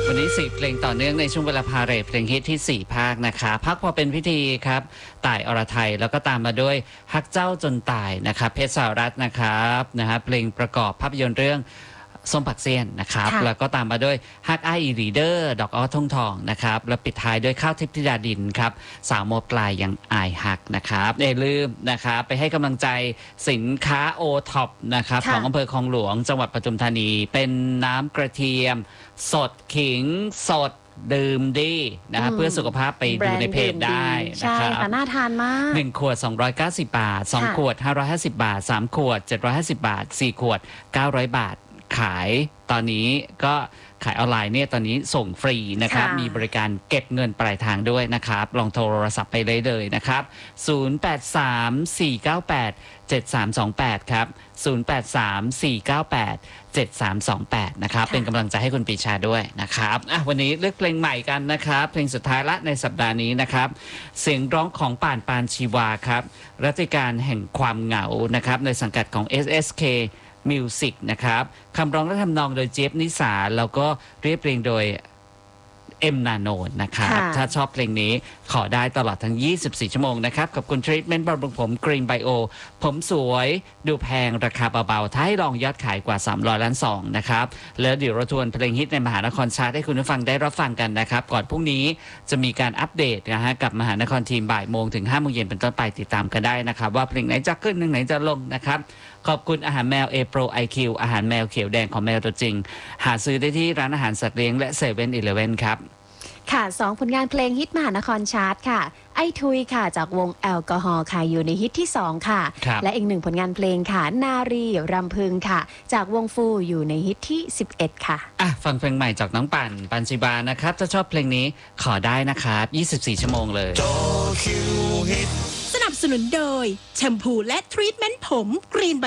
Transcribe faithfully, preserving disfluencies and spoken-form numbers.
วันนี้สี่เพลงต่อเนื่องในช่วงเวลาพาเรทเพลงฮิตที่สี่ภาคนะคะพักพอเป็นพิธีครับต่ายอรไทยแล้วก็ตามมาด้วยฮักเจ้าจนตายนะครับเพชรสารัตน์นะครับนะฮะเพลงประกอบภาพยนตร์เรื่องส้มผักเสี้ยนนะครับแล้วก็ตามมาด้วยฮักไอรีเดอร์ดอกอ้อทุ่งทองนะครับแล้วปิดท้ายด้วยข้าวทิพย์ธิดาดินครับสาวโมปลายยังอายฮักนะครับอย่าลืมนะครับไปให้กำลังใจสินค้าโอท็อปนะครับของอำเภอคลองหลวงจังหวัดปทุมธานีเป็นน้ำกระเทียมสดขิงสดดื่มดีนะฮะเพื่อสุขภาพไปดูในเพจได้นะครับใช่ค่ะน่าทานมากหนึ่งขวดสองร้อยเก้าสิบบาทสองขวดห้าร้อยห้าสิบบาทสามขวดเจ็ดร้อยห้าสิบบาทสี่ขวดเก้าร้อยบาทขายตอนนี้ก็ขายออนไลน์เนี่ยตอนนี้ส่งฟรีนะครับมีบริการเก็บเงินปลายทางด้วยนะครับลองโทรศัพท์ไปเลยเลยนะครับศูนย์ แปด สาม สี่ เก้า แปด เจ็ด สาม สอง แปดครับศูนย์ แปด สาม สี่ เก้า แปด เจ็ด สาม สอง แปดนะครับเป็นกำลังใจให้คุณปีชาด้วยนะครับอ่ะวันนี้เลือกเพลงใหม่กันนะครับเพลงสุดท้ายละในสัปดาห์นี้นะครับเสียงร้องของป่านปานชีวาครับรัติการแห่งความเหงานะครับในสังกัดของ เอส เอส เค Music นะครับคำร้องและทำนองโดยเจฟนิสาแล้วก็เรียบเรียงโดยเอ็มนาโนนะครับถ้าชอบเพลงนี้ขอได้ตลอดทั้งยี่สิบสี่ชั่วโมงนะครับกับคุณทรีทเมนต์บำรุงผมกรีนไบโอผมสวยดูแพงราคาเบาๆถ้าให้ลองยอดขายกว่าสามร้อยล้านสองนะครับแล้วเดี๋ยวเราทวนเพลงฮิตในมหานครชาร์ตให้คุณผู้ฟังได้รับฟังกันนะครับก่อนพรุ่งนี้จะมีการอัปเดตนะฮะกับมหานครทีมบ่ายโมงถึงห้าโมงเย็นเป็นต้นไปติดตามกันได้นะครับว่าเพลงไหนจะขึ้นเพลงไหนจะลงนะครับขอบคุณอาหารแมว A Pro ไอ คิว อาหารแมวเขียวแดงของแมวตัวจริงหาซื้อได้ที่ร้านอาหารสัตว์เลี้ยงและเซเว่นอีเลฟเว่นครับค่ะสองผลงานเพลงฮิตมหานครชาร์ตค่ะไอ้ทุยค่ะจากวงแอลกอฮอล์ค่ะอยู่ในฮิตที่สองค่ะและอีกหนึ่งผลงานเพลงค่ะนารีรำพึงค่ะจากวงฟูอยู่ในฮิตที่สิบเอ็ดค่ะอ่ะฟังเพลงใหม่จากน้องปั่นปันชิบานะครับถ้าชอบเพลงนี้ขอได้นะครับยี่สิบสี่ชั่วโมงเลยสนับสนุนโดยแชมพูและทรีทเมนต์ผมกรีน